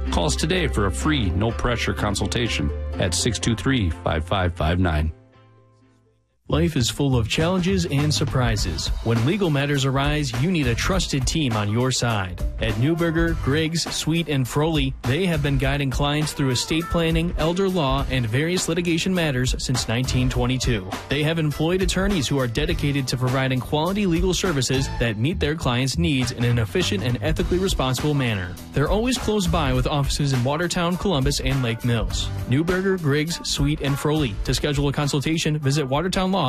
Call us today for a free, no-pressure consultation at 623-5559. Life is full of challenges and surprises. When legal matters arise, you need a trusted team on your side. At Neuberger, Griggs, Sweet, and Froley, they have been guiding clients through estate planning, elder law, and various litigation matters since 1922. They have employed attorneys who are dedicated to providing quality legal services that meet their clients' needs in an efficient and ethically responsible manner. They're always close by with offices in Watertown, Columbus, and Lake Mills. Neuberger, Griggs, Sweet, and Froley. To schedule a consultation, visit watertownlaw.com.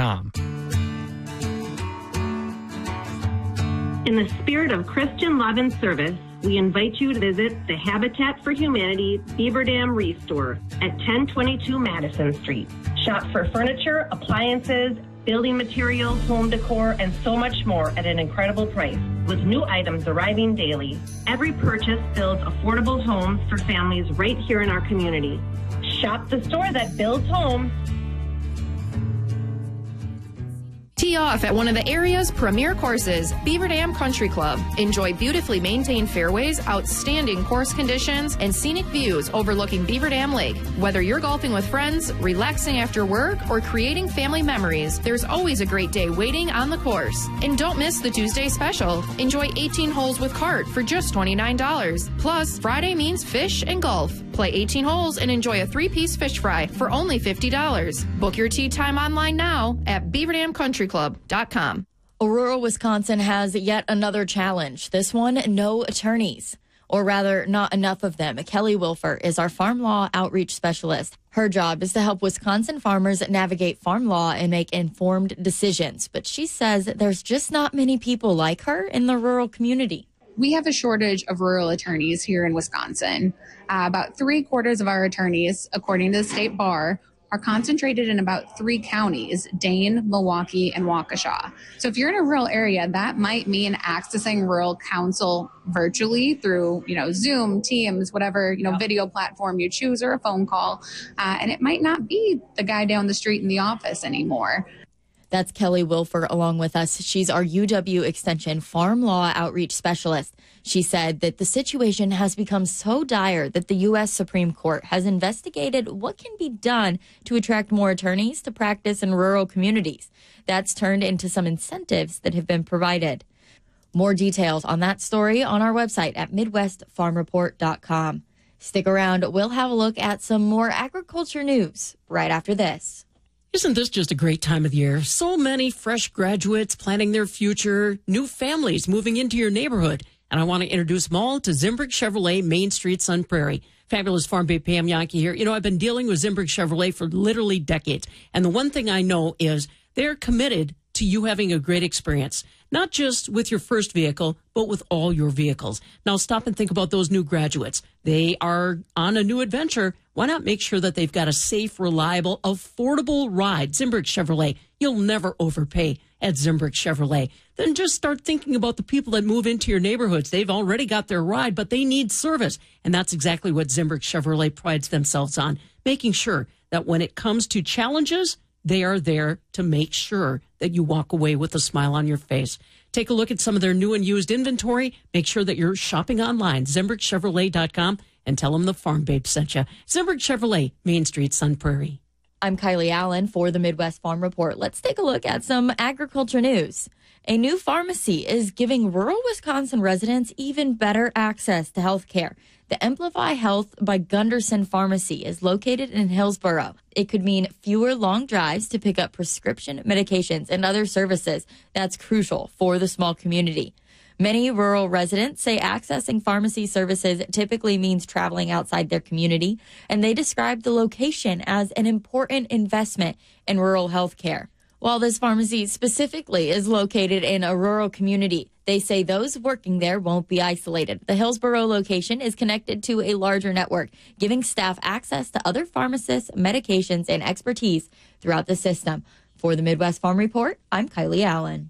In the spirit of Christian love and service, we invite you to visit the Habitat for Humanity Beaver Dam Restore at 1022 Madison Street. Shop for furniture, appliances, building materials, home decor, and so much more at an incredible price, with new items arriving daily. Every purchase builds affordable homes for families right here in our community. Shop the store that builds homes. Tee off at one of the area's premier courses, Beaver Dam Country Club. Enjoy beautifully maintained fairways, outstanding course conditions, and scenic views overlooking Beaver Dam Lake. Whether you're golfing with friends, relaxing after work, or creating family memories, there's always a great day waiting on the course. And don't miss the Tuesday special. Enjoy 18 holes with cart for just $29. Plus, Friday means fish and golf. Play 18 holes and enjoy a 3-piece fish fry for only $50. Book your tee time online now at beaverdamcountryclub.com. Aurora, Wisconsin has yet another challenge. This one, no attorneys, or rather, not enough of them. Kelly Wilfer is our farm law outreach specialist. Her job is to help Wisconsin farmers navigate farm law and make informed decisions. But she says there's just not many people like her in the rural community. We have a shortage of rural attorneys here in Wisconsin. About 3/4 of our attorneys, according to the state bar, are concentrated in about 3 counties, Dane, Milwaukee, and Waukesha. So if you're in a rural area, that might mean accessing rural counsel virtually through, Zoom, Teams, whatever, video platform you choose, or a phone call. And it might not be the guy down the street in the office anymore. That's Kelly Wilfer along with us. She's our UW Extension Farm Law Outreach Specialist. She said that the situation has become so dire that the U.S. Supreme Court has investigated what can be done to attract more attorneys to practice in rural communities. That's turned into some incentives that have been provided. More details on that story on our website at MidwestFarmReport.com. Stick around. We'll have a look at some more agriculture news right after this. Isn't this just a great time of the year? So many fresh graduates planning their future, new families moving into your neighborhood. And I want to introduce them all to Zimbrick Chevrolet, Main Street, Sun Prairie. Fabulous Farm Babe Pam Yankee here. I've been dealing with Zimbrick Chevrolet for literally decades. And the one thing I know is they're committed to you having a great experience, not just with your first vehicle, but with all your vehicles. Now stop and think about those new graduates. They are on a new adventure. Why not make sure that they've got a safe, reliable, affordable ride? Zimbrick Chevrolet. You'll never overpay at Zimbrick Chevrolet. Then just start thinking about the people that move into your neighborhoods. They've already got their ride, but they need service. And that's exactly what Zimbrick Chevrolet prides themselves on, making sure that when it comes to challenges, they are there to make sure that you walk away with a smile on your face. Take a look at some of their new and used inventory. Make sure that you're shopping online, ZimbrickChevrolet.com, and tell them the Farm Babe sent you. Zimbrick Chevrolet, Main Street, Sun Prairie. I'm Kylie Allen for the Midwest Farm Report. Let's take a look at some agriculture news. A new pharmacy is giving rural Wisconsin residents even better access to health care. The Amplify Health by Gunderson Pharmacy is located in Hillsboro. It could mean fewer long drives to pick up prescription medications and other services. That's crucial for the small community. Many rural residents say accessing pharmacy services typically means traveling outside their community, and they describe the location as an important investment in rural health care. While this pharmacy specifically is located in a rural community, they say those working there won't be isolated. The Hillsboro location is connected to a larger network, giving staff access to other pharmacists, medications, and expertise throughout the system. For the Midwest Farm Report, I'm Kylie Allen.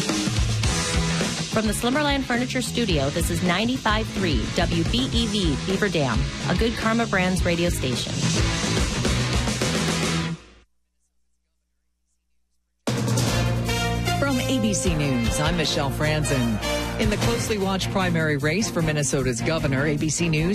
From the Slimmerland Furniture Studio, this is 95.3 WBEV Beaver Dam, a Good Karma Brands radio station. From ABC News, I'm Michelle Franzen. In the closely watched primary race for Minnesota's governor, ABC News